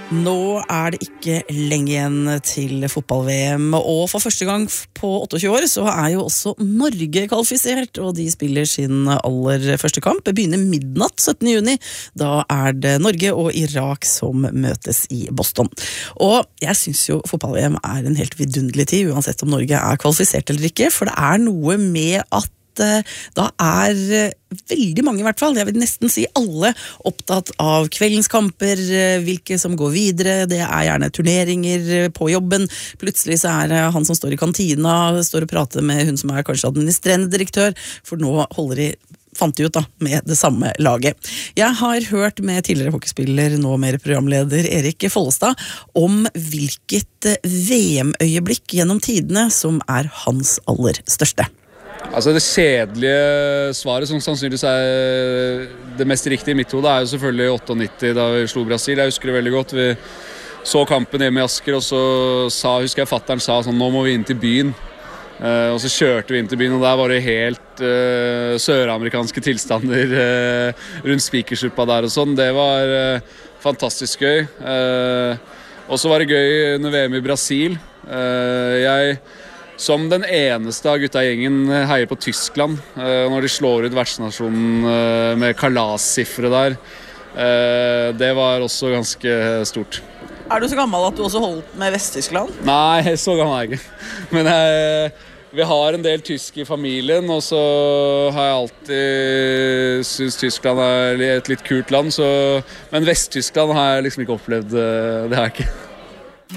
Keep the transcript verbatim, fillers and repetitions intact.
Nå er det ikke lenge igjen til fotball-V M, og for første gang på tjueåtte år så er jo også Norge kvalifisert, og de spiller sin aller første kamp. Det begynner midnatt syttende juni, da er det Norge og Irak som møtes i Boston. Og jeg synes jo fotball-V M er en helt vidunderlig tid, uansett om Norge er kvalifisert eller ikke, for det er noe med at da er veldig mange i hvert fall, jeg vil nesten si alle, opptatt av kveldens kamper, hvilke som går videre, det er gjerne turneringer på jobben, plutselig så er det han som står i kantina, står og prater med hun som er kanskje administrerende direktør, for nå holder de fant de ut da, med det samme laget. Jeg har hørt med tidligere hockeyspiller, nå mer programleder Erik Follestad, om hvilket V M-øyeblikk gjennom tidene som er hans aller største. Altså det kjedelige svaret som sannsynligvis er det mest riktige i mitt hode er jo selvfølgelig nittiåtte da vi slo Brasil. Jeg husker det veldig godt. Vi så kampen hjemme i Asker og så sa, husker jeg fatteren sa sånn, nå må vi inn til byen. Uh, og så kjørte vi inn til byen og der var det helt uh, søramerikanske tilstander uh, rundt spikersuppa der og sånn. Det var uh, fantastisk gøy. Uh, og så var det gøy under V M i Brasil. Uh, jeg Som den eneste av gutta i gjengen heier på Tyskland når de slår ut vertsnasjonen med kalassiffre der. Det var også ganske stort. Er du så gammel at du også holdt med Vest-Tyskland? Nei, så gammel er jeg ikke. Men jeg, vi har en del tysk i familien, og så har jeg alltid synes Tyskland er et litt kult land. Så, men Vest-Tyskland har jeg liksom ikke opplevd, det har jeg ikke.